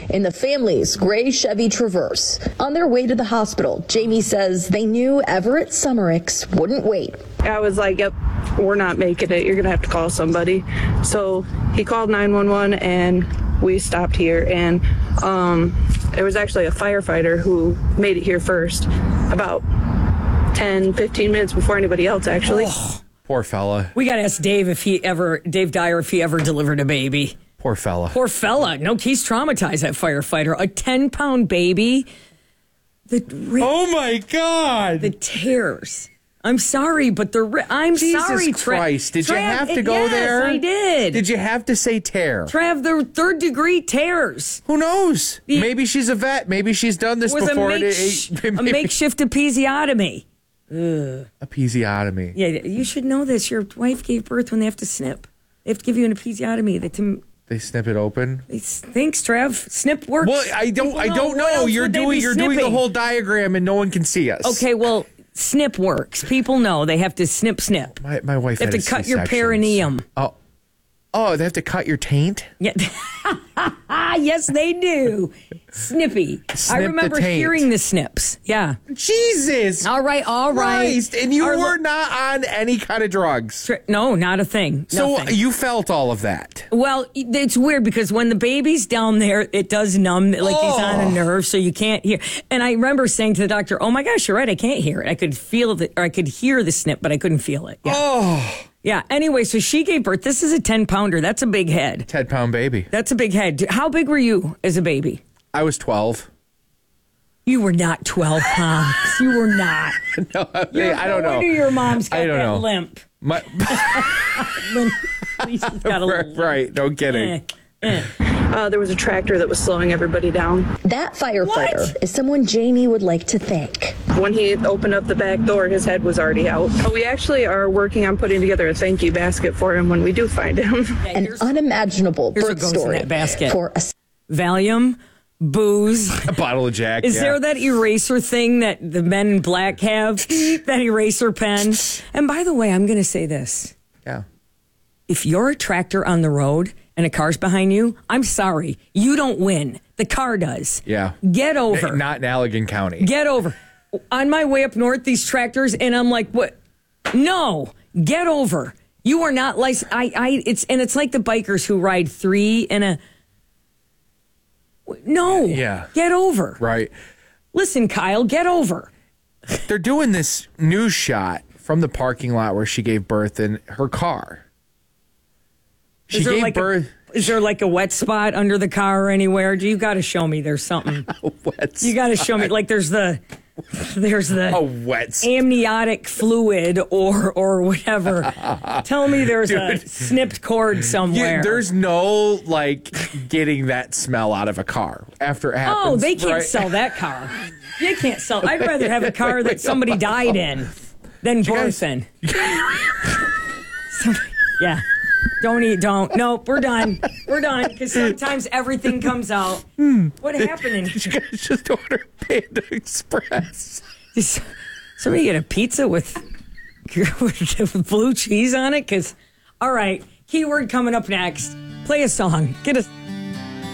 in the family's gray Chevy Traverse. On their way to the hospital, Jamie says they knew Everett Summericks wouldn't wait. I was like, yep, we're not making it. You're going to have to call somebody. So he called 911 and we stopped here. And it was actually a firefighter who made it here first, about 10, 15 minutes before anybody else, actually. Oh, poor fella. We got to ask Dave Dave Dyer, if he ever delivered a baby. Poor fella. Poor fella. No, he's traumatized, that firefighter. A 10-pound baby. Oh, my God. The tears. I'm sorry, but I'm Jesus sorry, Christ. Did you have to go there? Yes, I did. Did you have to say tear? Trav, the third-degree tears. Who knows? Maybe she's a vet. Maybe she's done this before. A makeshift episiotomy. Episiotomy. Yeah, you should know this. Your wife gave birth when they have to snip. They have to give you an episiotomy. They snip it open. Thanks, Trev. Snip works. Well, I don't know. You're doing the whole diagram, and no one can see us. Okay, well, snip works. People know they have to snip. My wife they have to cut your perineum. Oh, they have to cut your taint? Yeah. Yes, they do. Snippy. I remember hearing the snips. Yeah. Jesus. All right. Christ. And you were not on any kind of drugs. No, not a thing. So Nothing. you felt all of that. Well, it's weird because when the baby's down there, it does numb, like he's on a nerve, so you can't hear. And I remember saying to the doctor, oh my gosh, you're right, I can't hear it. I could feel it, or I could hear the snip, but I couldn't feel it. Yeah. Oh. Yeah. Anyway, so she gave birth. This is a 10-pounder. That's a big head. 10-pound baby. That's a big head. How big were you as a baby? I was 12. You were not 12 pounds. You were not. No, I don't know. No wonder your mom's got that limp. Lisa's got a little right. No kidding. There was a tractor that was slowing everybody down. That firefighter is someone Jamie would like to thank. When he opened up the back door, his head was already out. We actually are working on putting together a thank you basket for him when we do find him. An unimaginable Here's birth what goes story in that basket. For a Valium, booze. A bottle of Jack. Is there that eraser thing that the men in black have? That eraser pen? And by the way, I'm going to say this. Yeah. If you're a tractor on the road and a car's behind you, I'm sorry. You don't win. The car does. Yeah. Get over. Not in Allegan County. Get over. On my way up north, these tractors, and I'm like, what? No. Get over. You are not licensed. It's like the bikers who ride 3 in a... No. Yeah. Get over. Right. Listen, Kyle, get over. They're doing this news shot from the parking lot where she gave birth in her car. She gave birth. Is there like a wet spot under the car or anywhere? You got to show me there's something. A wet spot. You got to show me. Like there's the a wet spot. amniotic fluid or whatever. Tell me there's a snipped cord somewhere. There's no getting that smell out of a car after it happens. Oh, they can't sell that car. You can't sell. I'd rather have a car that somebody died in than birth in. Yeah. Don't. Nope, we're done. We're done. Because sometimes everything comes out. What happened? You guys just order Panda Express. Somebody get a pizza with blue cheese on it? Because, all right, keyword coming up next. Play a song. Get us.